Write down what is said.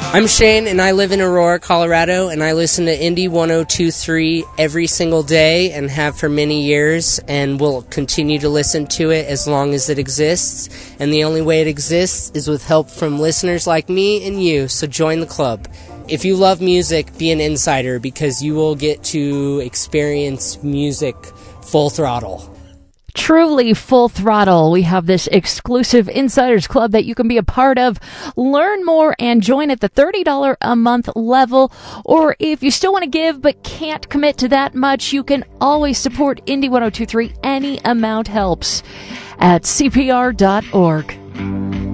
I'm Shane, and I live in Aurora, Colorado, and I listen to Indie 102.3 every single day and have for many years, and will continue to listen to it as long as it exists. And the only way it exists is with help from listeners like me and you, so join the club. If you love music, be an insider, because you will get to experience music full throttle. Truly full throttle. We have this exclusive Insiders Club that you can be a part of. Learn more and join at the $30 a month level. Or if you still want to give but can't commit to that much, you can always support Indie 102.3. Any amount helps at CPR.org.